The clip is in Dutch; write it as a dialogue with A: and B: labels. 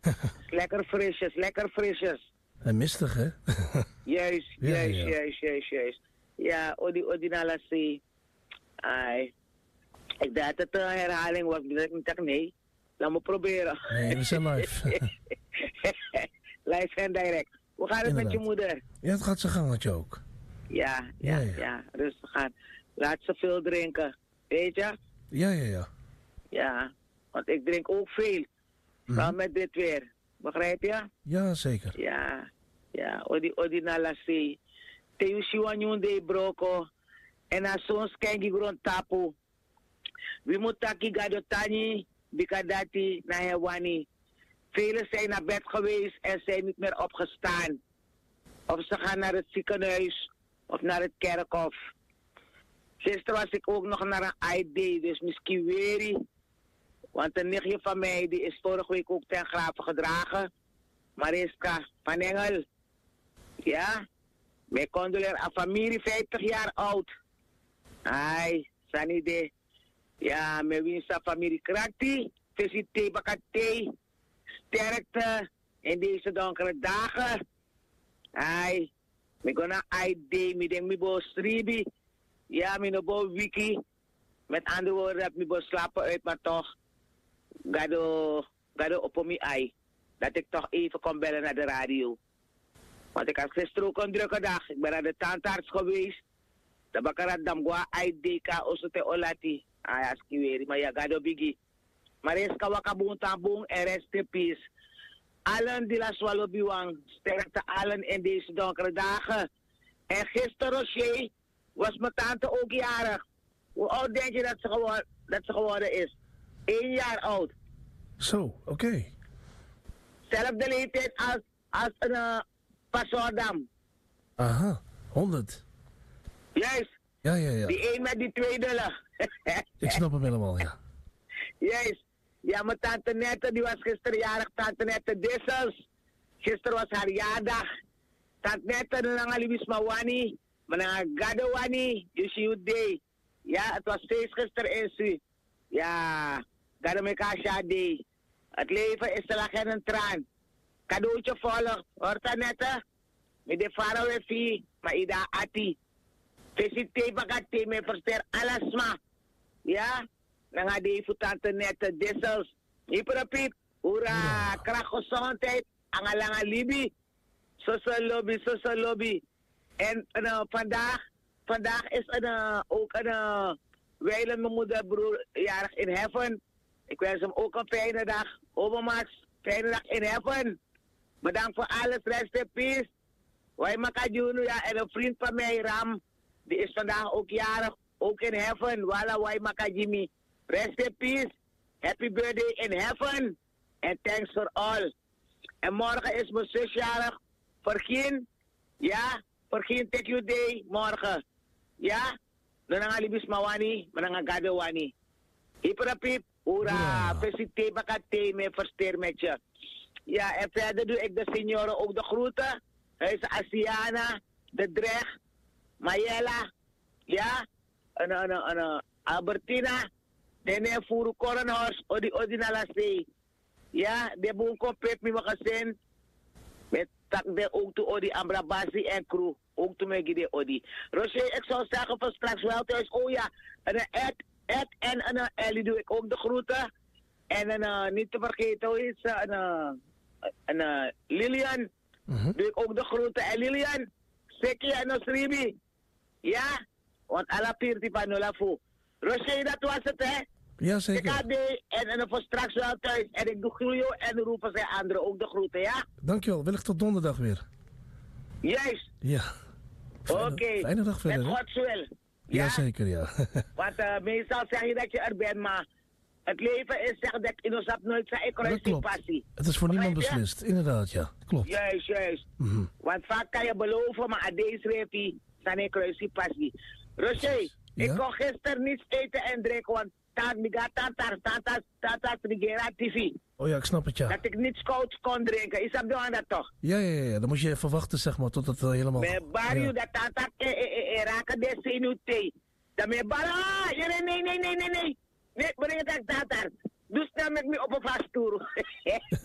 A: Lekker frisjes, lekker frisjes.
B: En mistig, hè?
A: Juist. Ja, odi na la zee. Ai. Ik dacht dat het een herhaling was. Ik dacht, nee. Laat me proberen.
B: Nee, we zijn live.
A: Live en direct. Hoe gaat het met je moeder?
B: Ja, het gaat zijn gangetje ook.
A: Ja. Rustig aan. Laat ze veel drinken. Weet je?
B: Ja.
A: Ja, want ik drink ook veel. Vooral met dit weer. Begrijp je?
B: Ja, zeker.
A: Ja. Odi na la zee. Te usiwanyon de broko. En als soms kengi grond tapu. We moeten gado tani, bikadati, na hewani. Velen zijn naar bed geweest en zijn niet meer opgestaan. Of ze gaan naar het ziekenhuis of naar het kerkhof. Gisteren was ik ook nog naar een ID, dus misschien weer. Want een nichtje van mij die is vorige week ook ten graven gedragen. Mariska van Engel. Ja, mijn condoleer aan familie 50 jaar oud. Ai, sanide. Ja, mijn winst familie krakti. Visite bakate. Sterkte in deze donkere dagen. Ai, ik ga naar ID, ik denk bo stribi. Ja, ik bo wiki. Met andere woorden, ik bo slapen uit, maar toch. Gado op mijn ei. Dat ik toch even kon bellen naar de radio. Want ik had gisteren ook een drukke dag. Ik ben naar de tandarts geweest. De bakarat damgwa IDK osote olati. Ja, skiweri, maar ja, gado bigi. Maar eens kan wakabung tabung en rest in peace. Allen die la swallow biwang. Sterkte allen in deze donkere dagen. En gisteren, Rocher, was mijn tante ook jarig. Hoe oud denk je dat ze geworden is? 1 jaar oud.
B: Zo, oké.
A: Zelfde leeftijd als een Pasodam.
B: Aha, 100.
A: Juist.
B: Ja.
A: Die 1 met die 2 dullen.
B: Ik snap hem helemaal, ja.
A: Juist. Ja, mijn tante Nette, die was gisteren jarig. Tante Nette Dissels. Gisteren was haar jaardag. Tante Nette, dan gaan we Mawani. Maar dan Gadowani. Day. Ja, het was feest gisteren in Su. Ja, Gadamekasha Day. Het leven is te lachen en een traan. Cadeautje volgt. Hoort dat net? Met de Faroe maar ida ati. Visite bakati me verster alasma. Ja? Dan gaat die voetante nette dissels. Hyperpiep. Hoera. Kracht gezondheid. Angalangan libi. Social lobby. En vandaag is ook een wijlen mijn moederbroer jarig in heaven. Ik wens hem ook een fijne dag. Max, fijne dag in heaven. Bedankt voor alles, rest in peace. Wij maken Juno, ja, en een vriend van mij, Ram, die is vandaag ook jarig, ook in heaven. Wala, wij maken Jimmy. Rest in peace. Happy birthday in heaven. And thanks for all. En morgen is mijn zus jarig. Vergien, ja, vergien take you day, morgen. Ja, dan gaan we Mawani, maar dan gaan we Wani. Hyperpiep. Hoera, visite bakate, me versteer met je. Ja, en verder doe ik de senioren ook de groeten. Hij is Asiana, de Drecht, Mayela, ja, en Albertina, de Furu Korenhorst, Odi na la zee. Ja, de boel compleet met mijn gezin. Met tak de ook to Odi Ambrabasi en crew. Ook to me de Odi. Roger, ik zou zeggen van straks wel thuis, oh ja, en Ed en Ellie doe ik ook de groeten. En niet te vergeten, hoe is ze? Lilian. Doe ik ook de groeten. En Lilian, Seki en Osribi. Ja, want alla pirti panolafu. Roger, dat was het, hè?
B: Ja, zeker.
A: Ik ga die en voor straks wel thuis. En ik doe groeio en dan roepen zij anderen ook de groeten, ja?
B: Dankjewel, wellicht tot donderdag weer.
A: Juist.
B: Ja.
A: Oké.
B: Fijne dag verder,
A: met Gods wil. Ja,
B: zeker, ja.
A: Want meestal zeg je dat je er bent, maar het leven is zeg dat in ons nooit zijn. Ik
B: dat klopt.
A: passie.
B: Het is voor niemand beslist, inderdaad, ja. Klopt.
A: Juist. Want vaak kan je beloven, maar aan deze reepie zijn ik passie. Roger, ik kon gisteren niets eten en drinken, want Tata Trigera TV.
B: Oh ja, ik snap het, ja.
A: Dat ik niets kouds kon drinken. Is dat toch?
B: Ja. Dan moet je even wachten, zeg maar, tot het helemaal...
A: Met Barrio, dat Tata raken de zenuwtee. Dan met Barrio, nee. Nee, breng het echt Tata. Doe snel met me op een vasttoer.